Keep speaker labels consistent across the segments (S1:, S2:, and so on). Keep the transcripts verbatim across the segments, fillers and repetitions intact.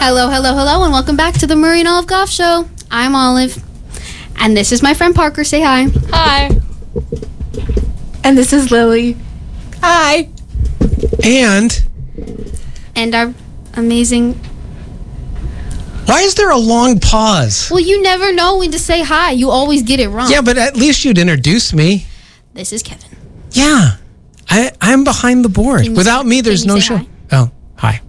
S1: Hello, hello, hello, and welcome back to the Murray and Olive Goff Show. I'm Olive, and this is my friend Parker. Say hi.
S2: Hi.
S3: And this is Lily.
S2: Hi.
S4: And...
S1: And our amazing...
S4: Why is there a long pause?
S1: Well, you never know when to say hi. You always get it wrong.
S4: Yeah, but at least you'd introduce me.
S1: This is Kevin.
S4: Yeah. I, I'm behind the board.
S1: Can you
S4: Without
S1: say-
S4: me, there's
S1: can you
S4: no
S1: say
S4: show.
S1: hi?
S4: Oh, hi.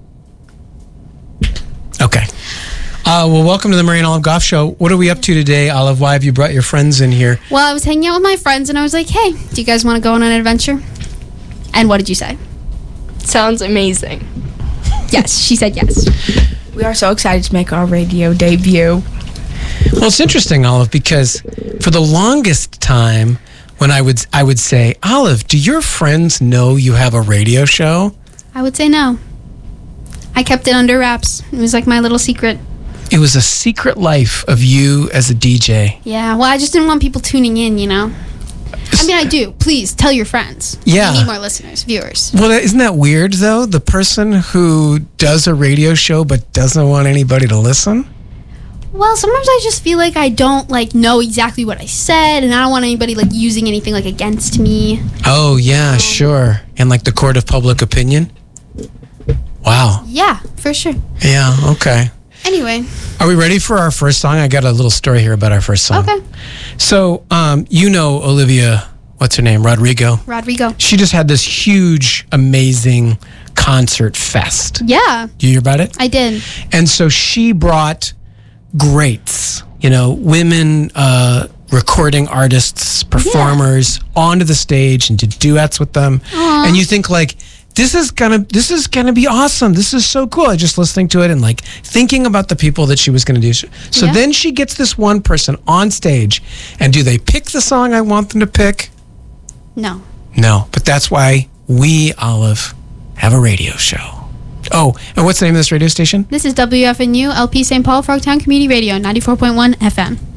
S4: Okay. Uh, well, welcome to the Murray and Olive Goff Show. What are we up to today, Olive? Why have you brought your friends in here?
S1: Well, I was hanging out with my friends, and I was like, hey, do you guys want to go on an adventure? And what did you say?
S2: Sounds amazing.
S1: Yes, she said yes.
S3: We are so excited to make our radio debut.
S4: Well, it's interesting, Olive, because for the longest time, when I would I would say, Olive, do your friends know you have a radio show?
S1: I would say no. I kept it under wraps. It was like my little secret.
S4: It was a secret life of you as a D J.
S1: Yeah, well, I just didn't want people tuning in, you know? I mean, I do. Please, tell your friends.
S4: Yeah.
S1: We need more listeners, viewers.
S4: Well, isn't that weird, though? The person who does a radio show but doesn't want anybody to listen?
S1: Well, sometimes I just feel like I don't, like, know exactly what I said, and I don't want anybody, like, using anything, like, against me.
S4: Oh, yeah, sure. And like the court of public opinion? Wow.
S1: Yeah, for sure.
S4: Yeah, okay.
S1: Anyway.
S4: Are we ready for our first song? I got a little story here about our first song.
S1: Okay.
S4: So, um, you know Olivia, what's her name? Rodrigo.
S1: Rodrigo.
S4: She just had this huge, amazing concert fest.
S1: Yeah,
S4: Do you hear about it?
S1: I did.
S4: And so she brought greats, you know, women, uh, recording artists, performers onto the stage and did duets with them.
S1: Aw.
S4: And you think like, this is gonna, this is gonna be awesome. This is so cool. I just listening to it and like thinking about the people that she was gonna do. So
S1: Yeah.
S4: then she gets this one person on stage, and do they pick the song I want them to pick?
S1: No.
S4: No, but that's why we, Olive, have a radio show. Oh, and what's the name of this radio station?
S1: This is W F N U L P Saint Paul Frogtown Community Radio, ninety-four point one F M.